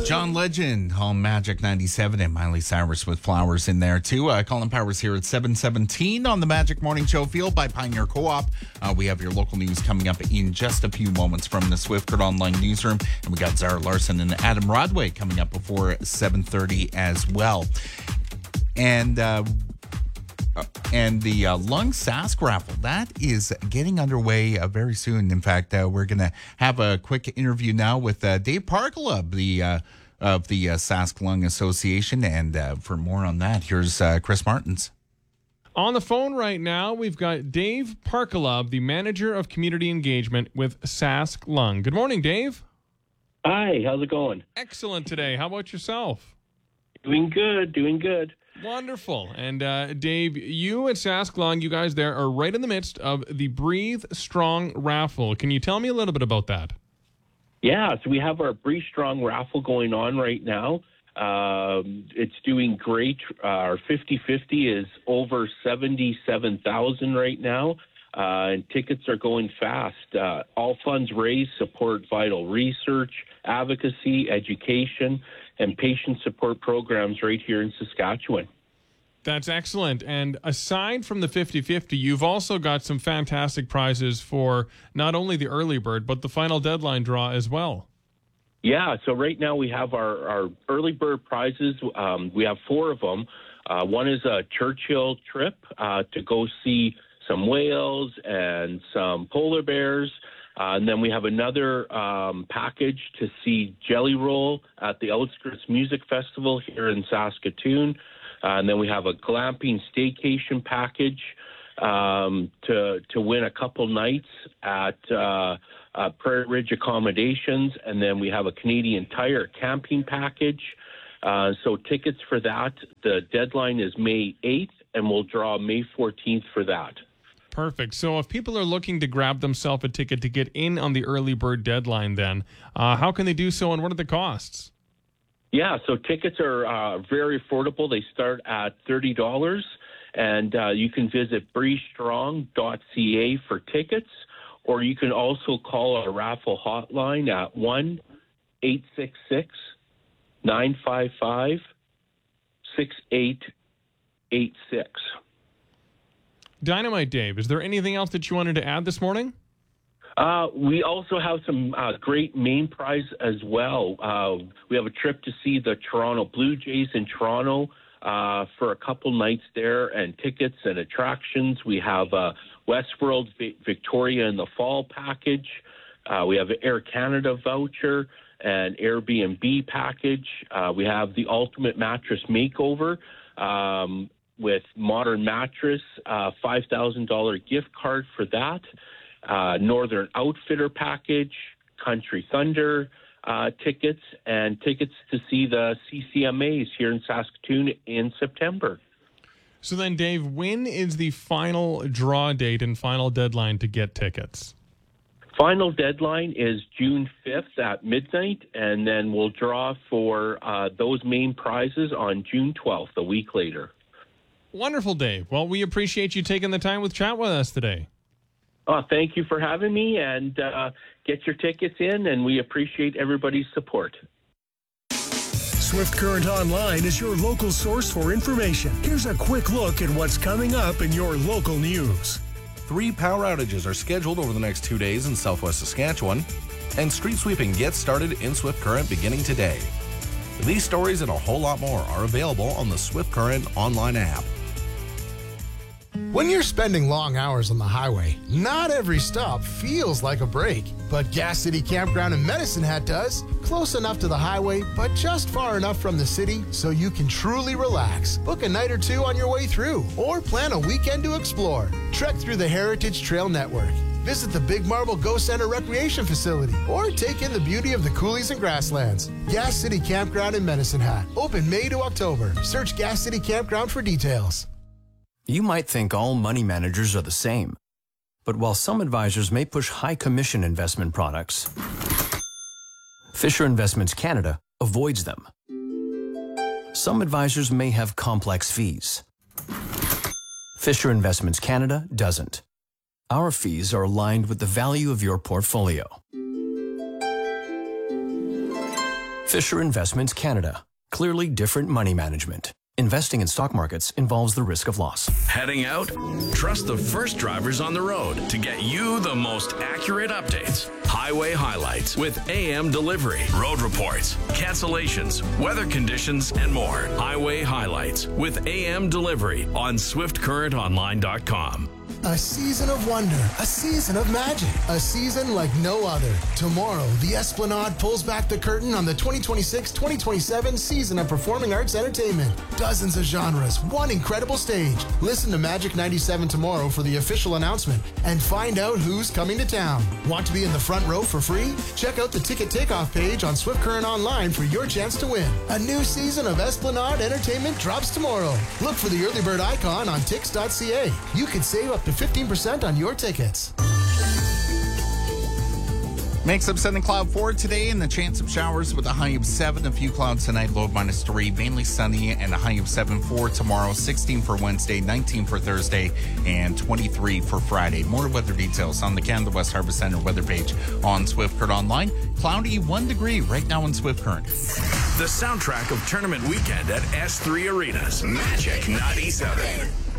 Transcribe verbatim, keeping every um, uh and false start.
John Legend on Magic ninety-seven and Miley Cyrus with Flowers in there too. Uh, Colin Powers here at seven seventeen on the Magic Morning Show, fueled by Pioneer Co-op. Uh, we have your local news coming up in just a few moments from the Swift Current Online newsroom. And we got Zara Larson and Adam Rodway coming up before seven thirty as well. And uh, and the uh, Lung Sask raffle, that is getting underway uh, very soon. In fact, uh, we're going to have a quick interview now with uh, Dave Parkala, the uh, of the uh, Sask Lung Association. And uh, for more on that, here's uh, Chris Martins. On the phone right now, we've got Dave Parkala, the Manager of Community Engagement with Sask Lung. Good morning, Dave. Hi, how's it going? Excellent today. How about yourself? Doing good, doing good. Wonderful. And uh, Dave, you at Sask Lung, you guys there are right in the midst of the Breathe Strong raffle. Can you tell me a little bit about that? Yeah, so we have our Breathe Strong raffle going on right now. Um, it's doing great. Uh, our fifty-fifty is over seventy-seven thousand right now, uh, and tickets are going fast. Uh, all funds raised support vital research, advocacy, education, and patient support programs right here in Saskatchewan. That's excellent. And aside from the fifty-fifty, you've also got some fantastic prizes for not only the early bird, but the final deadline draw as well. Yeah, so right now we have our, our early bird prizes. Um, we have four of them. Uh, one is a Churchill trip uh, to go see some whales and some polar bears. Uh, and then we have another um, package to see Jelly Roll at the Outskirts Music Festival here in Saskatoon. Uh, and then we have a glamping staycation package um, to to win a couple nights at uh, uh, Prairie Ridge Accommodations. And then we have a Canadian Tire camping package. Uh, so tickets for that, the deadline is May eighth, and we'll draw May fourteenth for that. Perfect. So if people are looking to grab themselves a ticket to get in on the early bird deadline, then uh, how can they do so, and what are the costs? Yeah, so tickets are uh, very affordable. They start at thirty dollars, and uh, you can visit breathe strong dot c a for tickets, or you can also call our raffle hotline at one eight six six, nine five five, six eight eight six. Dynamite Dave, is there anything else that you wanted to add this morning? Uh, we also have some uh, great main prize as well. Uh, we have a trip to see the Toronto Blue Jays in Toronto uh, for a couple nights there, and tickets and attractions. We have a Westworld v- Victoria in the Fall package. Uh, we have an Air Canada voucher and Airbnb package. Uh, we have the Ultimate Mattress Makeover um, with Modern Mattress, uh, five thousand dollars gift card for that. Uh, Northern Outfitter package, Country Thunder uh, tickets, and tickets to see the C C M As here in Saskatoon in September. So then, Dave, when is the final draw date and final deadline to get tickets? Final deadline is June fifth at midnight, and then we'll draw for uh, those main prizes on June twelfth, a week later. Wonderful, Dave. Well, we appreciate you taking the time with chat with us today. Oh, thank you for having me, and uh, get your tickets in, and we appreciate everybody's support. Swift Current Online is your local source for information. Here's a quick look at what's coming up in your local news. Three power outages are scheduled over the next two days in southwest Saskatchewan, and street sweeping gets started in Swift Current beginning today. These stories and a whole lot more are available on the Swift Current online app. When you're spending long hours on the highway, not every stop feels like a break. But Gas City Campground in Medicine Hat does. Close enough to the highway, but just far enough from the city so you can truly relax. Book a night or two on your way through, or plan a weekend to explore. Trek through the Heritage Trail Network. Visit the Big Marble Ghost Center Recreation Facility, or take in the beauty of the coulees and grasslands. Gas City Campground in Medicine Hat. Open May to October. Search Gas City Campground for details. You might think all money managers are the same. But while some advisors may push high commission investment products, Fisher Investments Canada avoids them. Some advisors may have complex fees. Fisher Investments Canada doesn't. Our fees are aligned with the value of your portfolio. Fisher Investments Canada. Clearly different money management. Investing in stock markets involves the risk of loss. Heading out? Trust the first drivers on the road to get you the most accurate updates. Highway highlights with A M Delivery, road reports, cancellations, weather conditions, and more. Highway highlights with A M Delivery on swift current online dot com. A season of wonder, a season of magic, a season like no other. Tomorrow, the Esplanade pulls back the curtain on the twenty twenty-six twenty twenty-seven season of performing arts entertainment. Dozens of genres, one incredible stage. Listen to Magic ninety-seven tomorrow for the official announcement and find out who's coming to town. Want to be in the front row for free? Check out the ticket takeoff page on Swift Current Online for your chance to win. A new season of Esplanade Entertainment drops tomorrow. Look for the early bird icon on tix dot c a. You could save up to fifteen percent on your tickets. Mix of sun and cloud for today, and the chance of showers with a high of seven. A few clouds tonight, low of minus three. Mainly sunny and a high of seven for tomorrow. sixteen for Wednesday, nineteen for Thursday, and twenty-three for Friday. More weather details on the Canada West Harvest Center weather page on Swift Current Online. Cloudy, one degree right now in Swift Current. The soundtrack of tournament weekend at S three Arenas. Magic ninety-seven.